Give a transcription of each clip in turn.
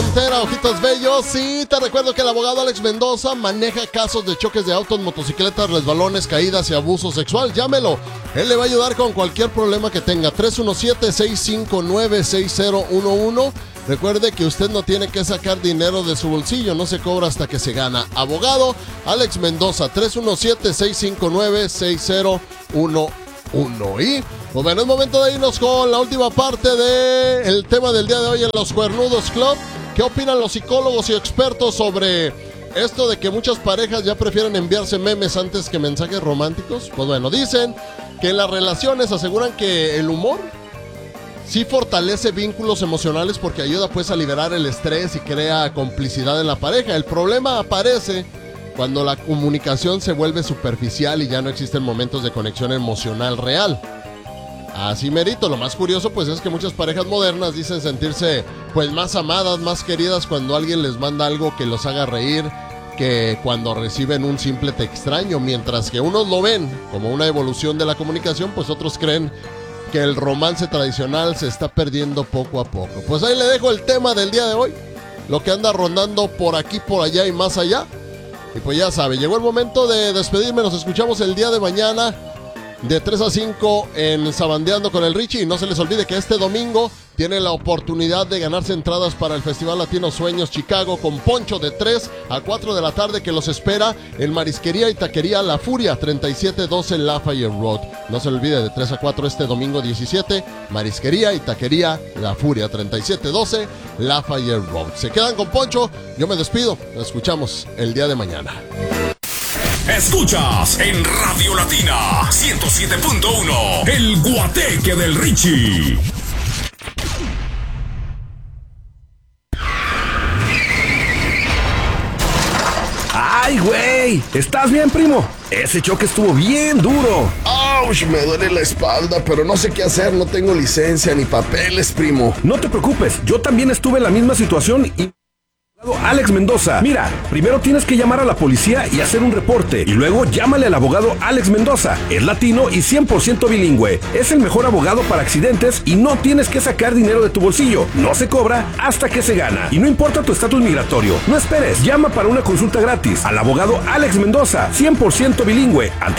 usted a Ojitos Bellos. Sí, te recuerdo que el abogado Alex Mendoza maneja casos de choques de autos, motocicletas, resbalones, caídas y abuso sexual. Llámelo, él le va a ayudar con cualquier problema que tenga. 317-659-6011. Recuerde que usted no tiene que sacar dinero de su bolsillo, no se cobra hasta que se gana. Abogado Alex Mendoza, 317-659-6011. Y pues bueno, es momento de irnos con la última parte del tema del día de hoy en Los Cuernudos Club. ¿Qué opinan los psicólogos y expertos sobre esto de que muchas parejas ya prefieren enviarse memes antes que mensajes románticos? Pues bueno, dicen que en las relaciones aseguran que el humor sí fortalece vínculos emocionales porque ayuda pues a liberar el estrés y crea complicidad en la pareja. El problema aparece cuando la comunicación se vuelve superficial y ya no existen momentos de conexión emocional real. Así merito, lo más curioso pues es que muchas parejas modernas dicen sentirse pues más amadas, más queridas cuando alguien les manda algo que los haga reír que cuando reciben un simple te extraño, mientras que unos lo ven como una evolución de la comunicación, pues otros creen que el romance tradicional se está perdiendo poco a poco. Pues ahí le dejo el tema del día de hoy, lo que anda rondando por aquí, por allá y más allá. Y pues ya sabe, llegó el momento de despedirme. Nos escuchamos el día de mañana de 3 a 5 en Sabandeando con el Richie. Y no se les olvide que este domingo tiene la oportunidad de ganarse entradas para el Festival Latino Sueños Chicago con poncho de 3 a 4 de la tarde que los espera en Marisquería y Taquería La Furia, 3712 Lafayette Road. No se olvide, de 3 a 4 este domingo 17, Marisquería y Taquería La Furia, 3712 Lafayette Road. Se quedan con poncho, yo me despido, nos escuchamos el día de mañana. Escuchas en Radio Latina 107.1 El Guateque del Richie. ¡Ay, güey! ¿Estás bien, primo? Ese choque estuvo bien duro. ¡Auch! Me duele la espalda, pero no sé qué hacer. No tengo licencia ni papeles, primo. No te preocupes, yo también estuve en la misma situación y... Alex Mendoza, mira, primero tienes que llamar a la policía y hacer un reporte y luego llámale al abogado Alex Mendoza. Es latino y 100% bilingüe. Es el mejor abogado para accidentes y no tienes que sacar dinero de tu bolsillo. No se cobra hasta que se gana. Y no importa tu estatus migratorio. No esperes, llama para una consulta gratis al abogado Alex Mendoza, 100% bilingüe, al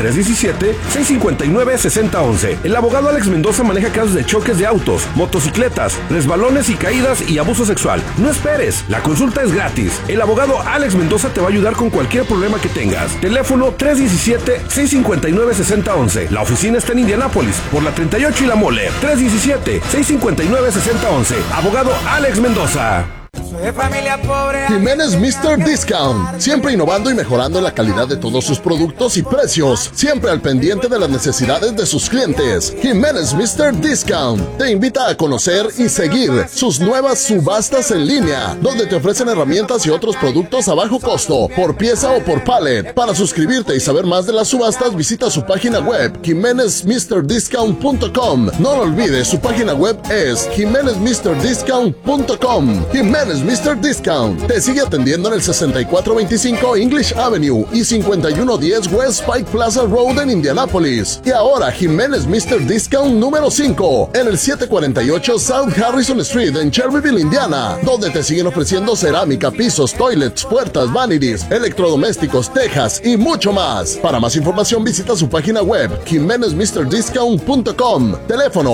317-659-6011. El abogado Alex Mendoza maneja casos de choques de autos, motocicletas, resbalones y caídas y abuso sexual. No esperes, la consulta es gratis. El abogado Alex Mendoza te va a ayudar con cualquier problema que tengas. Teléfono 317-659-6011. La oficina está en Indianápolis, por la 38 y la Mole. 317-659-6011. Abogado Alex Mendoza. Soy de familia pobre. Jiménez Mr. Discount, siempre innovando y mejorando la calidad de todos sus productos y precios, siempre al pendiente de las necesidades de sus clientes. Jiménez Mr. Discount te invita a conocer y seguir sus nuevas subastas en línea, donde te ofrecen herramientas y otros productos a bajo costo, por pieza o por pallet. Para suscribirte y saber más de las subastas, visita su página web, jimenezmrdiscount.com. No lo olvides, su página web es jimenezmrdiscount.com. Jiménez Mr. Discount te sigue atendiendo en el 6425 English Avenue y 5110 West Pike Plaza Road en Indianápolis. Y ahora Jiménez Mr. Discount número 5 en el 748 South Harrison Street en Cherryville, Indiana, donde te siguen ofreciendo cerámica, pisos, toilets, puertas, vanities, electrodomésticos, tejas y mucho más. Para más información visita su página web jimenezmrdiscount.com. Teléfono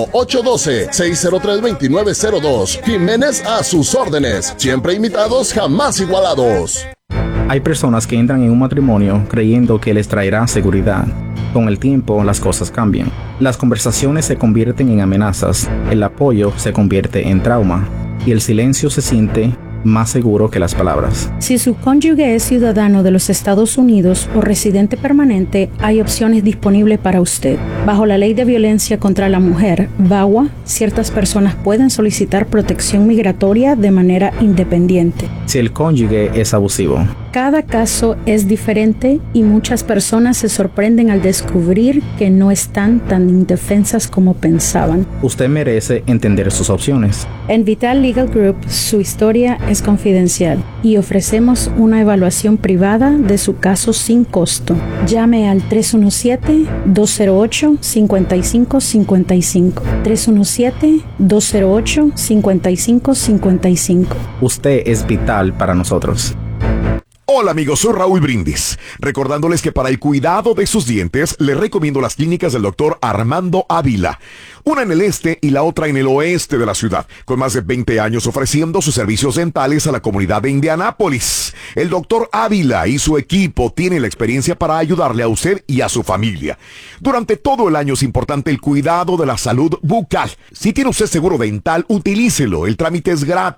812-603-2902. Jiménez a sus órdenes. Siempre imitados, jamás igualados. Hay personas que entran en un matrimonio creyendo que les traerá seguridad. Con el tiempo, las cosas cambian. Las conversaciones se convierten en amenazas, el apoyo se convierte en trauma y el silencio se siente más seguro que las palabras. Si su cónyuge es ciudadano de los Estados Unidos o residente permanente, hay opciones disponibles para usted. Bajo la Ley de Violencia contra la Mujer, VAWA, ciertas personas pueden solicitar protección migratoria de manera independiente. Si el cónyuge es abusivo. Cada caso es diferente y muchas personas se sorprenden al descubrir que no están tan indefensas como pensaban. Usted merece entender sus opciones. En Vital Legal Group, su historia es es confidencial y ofrecemos una evaluación privada de su caso sin costo. Llame al 317-208-5555. 317-208-5555. Usted es vital para nosotros. Hola amigos, soy Raúl Brindis, recordándoles que para el cuidado de sus dientes les recomiendo las clínicas del doctor Armando Ávila, una en el este y la otra en el oeste de la ciudad, con más de 20 años ofreciendo sus servicios dentales a la comunidad de Indianápolis. El doctor Ávila y su equipo tienen la experiencia para ayudarle a usted y a su familia. Durante todo el año es importante el cuidado de la salud bucal. Si tiene usted seguro dental, utilícelo, el trámite es gratis.